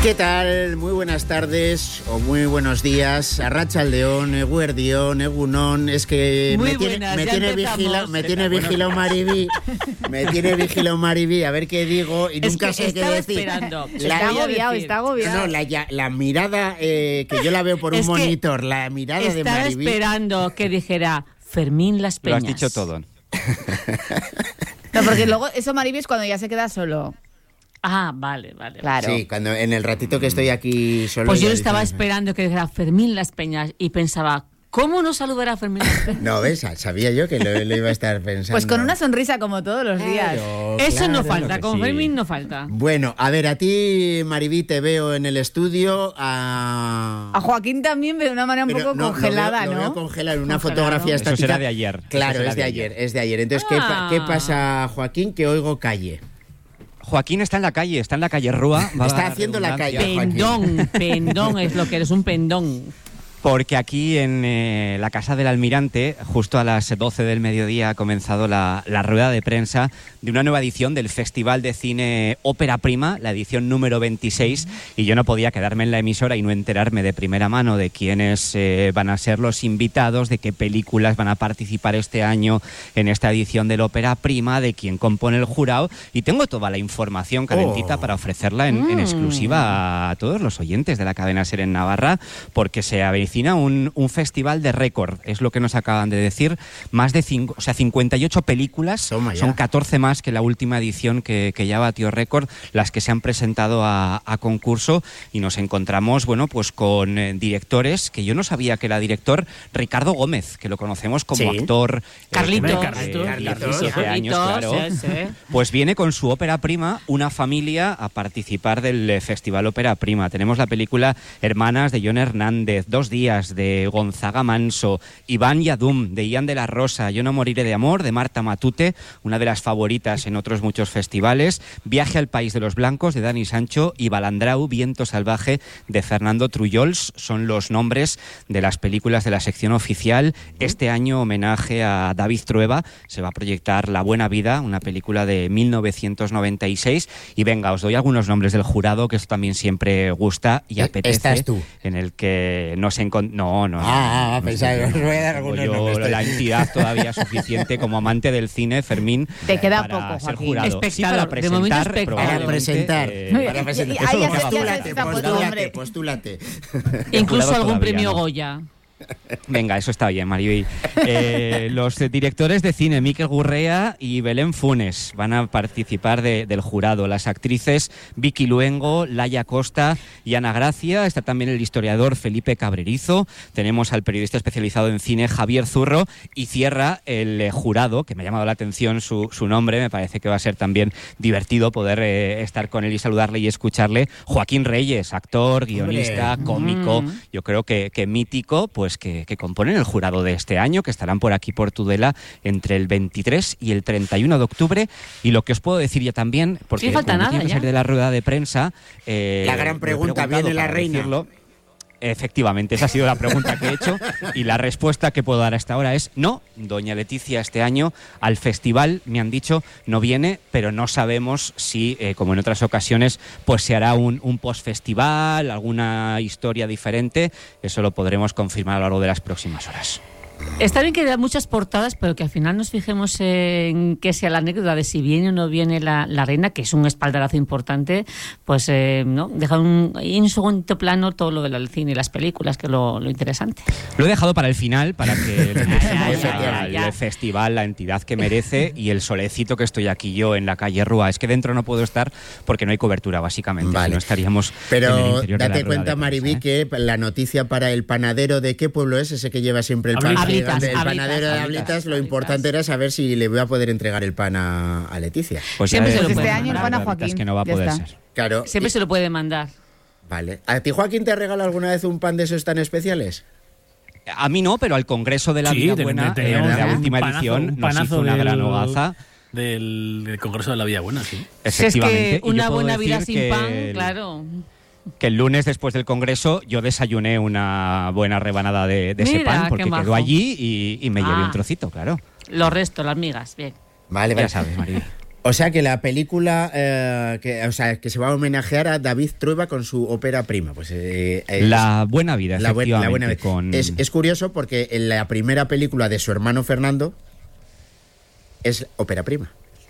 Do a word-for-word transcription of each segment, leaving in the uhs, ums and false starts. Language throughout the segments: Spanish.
¿Qué tal? Muy buenas tardes o muy buenos días. Arratsaldeon, Eguerdión, Egunon. Es que muy me tiene, buenas, me tiene vigilado, me tiene vigilado Mariby, me tiene vigilado Mariby a ver qué digo y es nunca que sé qué decir. Esperando. La, está agobiado, está agobiado. No, la, ya, la mirada eh, que yo la veo por un es monitor, la mirada de Mariby. Estaba esperando que dijera Fermín Las Peñas. Lo has dicho todo. No, porque luego eso, Mariby, es cuando ya se queda solo. Ah, vale, vale. Claro. Sí, cuando en el ratito que estoy aquí solo. Pues yo estaba diciendo, esperando que dijera Fermín Las Peñas y pensaba, ¿cómo no saludará a Fermín Las Peñas? No, ves, sabía yo que lo, lo iba a estar pensando. Pues con una sonrisa como todos los días. Claro, Eso claro, no falta, que con sí. Fermín no falta. Bueno, a ver, a ti, Mariby, te veo en el estudio. A, A Joaquín también de una manera un Pero poco no, congelada, lo veo, ¿no? Lo veo congelado en una Congelado. fotografía Eso estática. será de ayer. Claro, Eso será es de de ayer, ayer. es de ayer. Entonces, ¿qué, pa- Ah. ¿qué pasa, Joaquín? Que oigo calle. Joaquín está en la calle, está en la calle Rúa. va Está a haciendo la redundancia, calle. Pendón, pendón es lo que eres, un pendón. Porque aquí en eh, la Casa del Almirante, justo a las doce del mediodía, ha comenzado la, la rueda de prensa de una nueva edición del Festival de Cine Ópera Prima, la edición número veintiséis, y yo no podía quedarme en la emisora y no enterarme de primera mano de quiénes eh, van a ser los invitados, de qué películas van a participar este año en esta edición del Ópera Prima, de quién compone el jurado, y tengo toda la información calentita Oh. para ofrecerla en, en Mm. exclusiva a todos los oyentes de la cadena SER en Navarra, porque se avecina Un, un festival de récord, es lo que nos acaban de decir. Más de cinco, o sea, cincuenta y ocho películas, Toma ya. son catorce más que la última edición que, que ya batió récord, las que se han presentado a, a concurso, y nos encontramos, bueno, pues con eh, directores que yo no sabía que era director. Ricardo Gómez, que lo conocemos como Sí. actor. Carlitos. eh, Carlitos, eh, Carlitos, diecisiete años, Carlitos, claro. sí, sí. Pues viene con su ópera prima, una familia, a participar del eh, Festival Ópera Prima. Tenemos la película Hermanas de John Hernández, Dos días de Gonzaga Manso, Iván Yadum de Ian de la Rosa, Yo no moriré de amor de Marta Matute, una de las favoritas en otros muchos festivales, Viaje al país de los blancos de Dani Sancho y Balandrau, Viento salvaje de Fernando Trullols. Son los nombres de las películas de la sección oficial. Este año, homenaje a David Trueba, se va a proyectar La buena vida, una película de mil novecientos noventa y seis, y venga, os doy algunos nombres del jurado, que esto también siempre gusta y apetece. ¿Estás tú? En el que nos encontramos. No, no. Ah, ah, no, pensaba no, que os voy a dar tengo algunos yo nombres. la entidad todavía suficiente como amante del cine, Fermín. Te queda para poco, ser Joaquín. jurado. Sí, Espectador, para de momento presentar, espectador. Para probablemente, presentar. eh, Para presentar. Ahí ya Eso se- lo ya se postúlate, está postúlate, postulate. postúlate. Incluso Jurado algún todavía premio no. Goya. Venga, eso está bien, Mariby. Eh, los directores de cine, Mikel Gurrea y Belén Funes, van a participar de, del jurado. Las actrices Vicky Luengo, Laia Costa y Ana Gracia. Está también el historiador Felipe Cabrerizo. Tenemos al periodista especializado en cine Javier Zurro. Y cierra el eh, jurado, que me ha llamado la atención su, su nombre. Me parece que va a ser también divertido poder eh, estar con él y saludarle y escucharle. Joaquín Reyes, actor, guionista, Hombre. cómico, Mm. yo creo que, que mítico, pues que, que componen el jurado de este año, que estarán por aquí por Tudela entre el veintitrés y el treinta y uno de octubre. Y lo que os puedo decir ya también, porque Sí, falta como no nada quiero ya. salir de la rueda de prensa, eh, La gran lo he pregunta, preguntado ¿viene la para reina? decirlo. Efectivamente, esa ha sido la pregunta que he hecho, y la respuesta que puedo dar hasta ahora es no. Doña Leticia este año al festival, me han dicho, no viene, pero no sabemos si, eh, como en otras ocasiones, pues se hará un, un post-festival, alguna historia diferente. Eso lo podremos confirmar a lo largo de las próximas horas. Está bien que da muchas portadas, pero que al final nos fijemos en que sea la anécdota de si viene o no viene la, la reina, que es un espaldarazo importante, pues eh, no deja un, en un segundo plano todo lo del cine y las películas, que es lo, lo interesante. Lo he dejado para el final, para que le demos Ya, ya, al ya, ya. festival la entidad que merece, y el solecito que estoy aquí yo en la calle Rúa. Es que dentro no puedo estar porque no hay cobertura, básicamente. Vale. Si no estaríamos en el Pero interior de la date rueda cuenta, de Mariby, prensa, ¿eh? que la noticia para el panadero de qué pueblo es, ese que lleva siempre el pan. Ablitas, el Ablitas, panadero de Ablitas, Ablitas, lo Ablitas. importante era saber si le voy a poder entregar el pan a, a Leticia. Pues Siempre ya se lo ves, puede la mandar. Este año el pan a verdad es Joaquín. que no va a Ya poder está. ser. Claro. Siempre y- se lo puede mandar. Vale. ¿A ti, Joaquín, te regala alguna vez un pan de esos tan especiales? A mí no, pero al Congreso de la Sí, Vida te- Buena, te- eh, tenemos de la un última panazo, edición, un nos panazo hizo una del- gran hogaza. Del, del Congreso de la Vida Buena, sí. Si es Efectivamente. que Y yo una puedo buena vida decir sin que pan, el- claro. que el lunes después del Congreso yo desayuné una buena rebanada de, de ese Mira, pan, qué porque majo. quedó allí y, y me llevé Ah. un trocito, claro. Los restos, las migas, bien. Vale, Ya vale. sabes, María. O sea que la película, eh, que, o sea, que se va a homenajear a David Trueba con su ópera prima. Pues eh, eh, La Buena Vida, la, buen- la buena efectivamente, vida. con- Es, es curioso porque en la primera película de su hermano Fernando es ópera prima.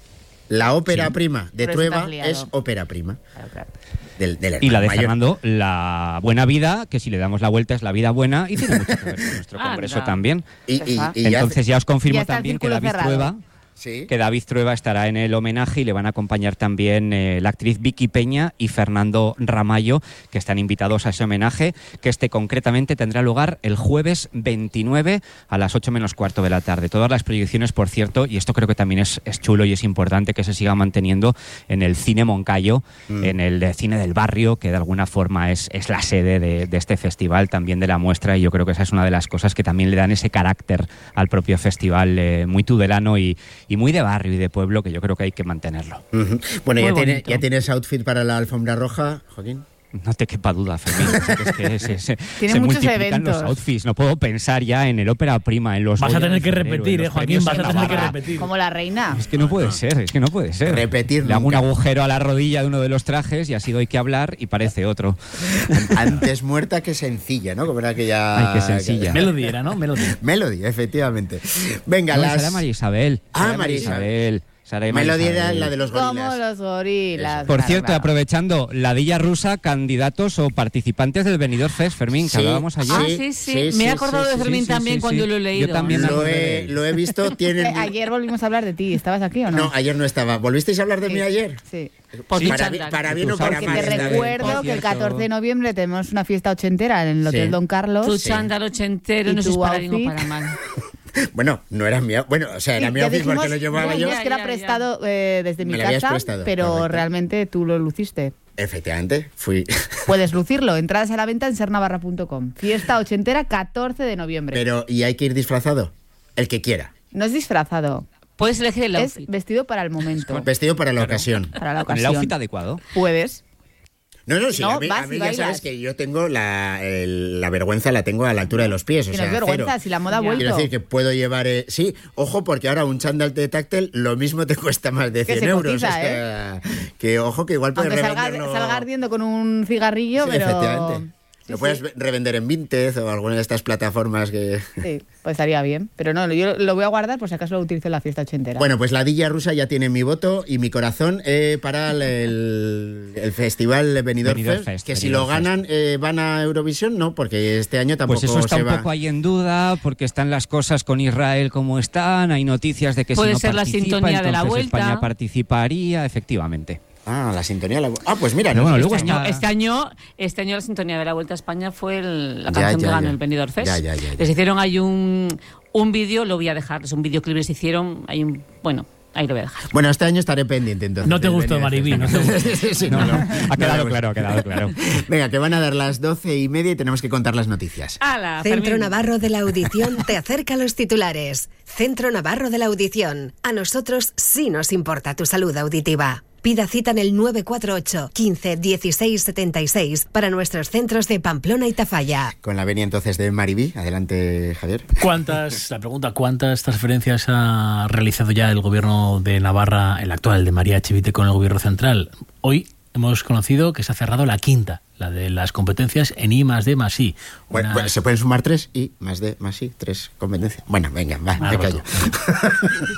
La ópera Sí. prima de Por eso Trueba estás liado. es ópera prima Claro, claro. del, del Y la hermano de mayor. Fernando, La Buena Vida, que si le damos la vuelta es La Vida Buena, y tiene mucho que ver con nuestro Anda. congreso también. Y, y- Ajá. y ya- Entonces ya os confirmo Ya está el también que círculo David cerrado. Trueba... sí. que David Trueba estará en el homenaje y le van a acompañar también eh, la actriz Vicky Peña y Fernando Ramallo, que están invitados a ese homenaje, que este concretamente tendrá lugar el jueves veintinueve a las ocho menos cuarto de la tarde. Todas las proyecciones, por cierto, y esto creo que también es, es chulo y es importante que se siga manteniendo en el Cine Moncayo, Mm. en el de Cine del Barrio, que de alguna forma es, es la sede de, de este festival, también de la muestra, y yo creo que esa es una de las cosas que también le dan ese carácter al propio festival, eh, muy tudelano y, y muy de barrio y de pueblo, que yo creo que hay que mantenerlo. Ujú. Bueno, Muy ya, tiene, bonito. ya tienes outfit para la alfombra roja, Joaquín. No te quepa duda, Fermín. Es que se, se- Tiene se muchos multiplican eventos. los outfits. No puedo pensar ya en el ópera prima, en los Vas a Goya tener de que febrero, repetir, en los eh, Joaquín, premios vas a en tener que Navarra. repetir. Como la reina. Es que no puede ser, es que no puede ser. Repetir Le hago un nunca. agujero a la rodilla de uno de los trajes y así doy que hablar y parece otro. Antes muerta que sencilla, ¿no? Como era aquella... Ay, qué sencilla. Melody era, ¿no? Melody. Melody, efectivamente. Venga, No, las... será María Isabel. Ah, Será María Isabel. Será María Melody era Isabel. la de los Como gorilas. los gorilas. Por claro, cierto, claro. aprovechando, la Dilla Rusa, candidatos o participantes del Benidorm Fest, Fermín, que Sí. hablábamos ayer. Ah, Sí, sí, sí. sí, Me sí, he acordado sí, de sí, Fermín sí, también sí, cuando sí. lo he Yo leído. también me Lo acordé de he, él. lo he visto, tienen... Eh, ayer volvimos a hablar de ti. ¿Estabas aquí o no? No, ayer no estaba. ¿Volvisteis a hablar de Sí. mí ayer? Sí. Por Sí, tu para, chándal. para Y bien tus o para Porque mal. te esta vez. recuerdo Por que el cierto. catorce de noviembre tenemos una fiesta ochentera en el Hotel Sí. Don Carlos. Tu Sí. chándal ochentero, ¿Y no sé si tu para bien o outfit? para mal. Bueno, no era mi... Bueno, o sea, era Sí, mi ya outfit porque dijimos- lo llevaba ya yo. dijimos que era Ya, ya, ya. prestado eh, desde Me mi lo habías casa, prestado, pero correcto. realmente tú lo luciste. Efectivamente, fui... Puedes lucirlo. Entradas a la venta en ser navarra punto com. Fiesta ochentera, catorce de noviembre. Pero, ¿y hay que ir disfrazado? El que quiera. No es disfrazado, Puedes elegir el es outfit. vestido para el momento. Vestido para la ocasión. Para la Con el ocasión. outfit adecuado. Puedes. No, no, sí, No, a mí, vas a mí y ya bailas. sabes que yo tengo la, el- la vergüenza, la tengo a la altura de los pies. O Que sea, no es vergüenza, cero. si la moda ha Ya. vuelto. Quiero decir que puedo llevar... eh, sí, ojo, porque ahora un chándal de táctil lo mismo te cuesta más de Que cien se euros. cotiza, o sea, Que ojo, que igual puedes Aunque salga, revenderlo... salga ardiendo con un cigarrillo, Sí, pero... efectivamente. Sí, Lo sí. puedes revender en Vinted o alguna de estas plataformas que... Sí, pues estaría bien. Pero no, yo lo voy a guardar por si acaso lo utilizo en la fiesta ochentera. Bueno, pues la Dilla Rusa ya tiene mi voto y mi corazón eh, para el, el- el festival Benidorm Benidorm Fest, Fest, que si Benidorm lo ganan eh, van a Eurovisión, no, porque este año tampoco Pues eso está se un va. poco ahí en duda, porque están las cosas con Israel como están, hay noticias de que Puede si no ser la participa, sintonía de la entonces vuelta. España participaría, efectivamente. Ah, la sintonía. la- Ah, pues mira, Pero no, bueno, este luego Este año- año, está- este, año, este año la sintonía de la Vuelta a España fue el- la Ya, canción ya, que ganó ya. el Benidorm Fest. Ya, ya, ya, ya. Les hicieron ahí un, un vídeo, lo voy a dejar, es un videoclip les hicieron, hay un, bueno, ahí lo voy a dejar. Bueno, este año estaré pendiente entonces. No te del gustó, Benidorm Maribí, Fest. no te gustó. Sí, sí, no, no. Ha quedado No, claro, ha quedado claro. Venga, que van a dar las doce y media y tenemos que contar las noticias. ¡Hala, Centro Fermín! Navarro de la Audición te acerca los titulares. Centro Navarro de la Audición. A nosotros sí nos importa tu salud auditiva. Pida cita en el nueve cuatro ocho, quince, dieciséis, setenta y seis para nuestros centros de Pamplona y Tafalla. Con la venia entonces de Maribí. Adelante, Javier. ¿Cuántas, la pregunta, ¿cuántas transferencias ha realizado ya el gobierno de Navarra, el actual de María Chivite, con el gobierno central? Hoy hemos conocido que se ha cerrado la quinta, la de las competencias en I más D más I. Bueno, Unas- bueno, se pueden sumar tres y más de más sí, tres competencias. Bueno, venga, va, Ah, me roto. callo.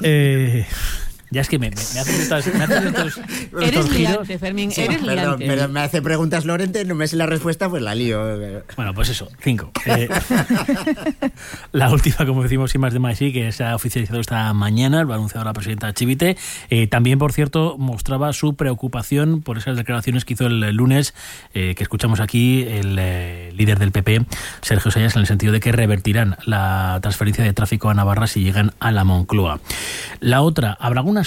Eh, ya es que me, me, me hacen estos, me hacen estos, Eres estos giros. liante, Fermín, Sí, eres perdón, liante. pero me hace preguntas Lorente, no me sé la respuesta, pues la lío. Bueno, pues eso, cinco. Eh, la última, como decimos, y más de más, sí, que se ha oficializado esta mañana, lo ha anunciado la presidenta Chivite. Eh, también, por cierto, mostraba su preocupación por esas declaraciones que hizo el, el lunes, eh, que escuchamos aquí, el eh, líder del P P, Sergio Sayas, en el sentido de que revertirán la transferencia de tráfico a Navarra si llegan a la Moncloa. La otra, habrá alguna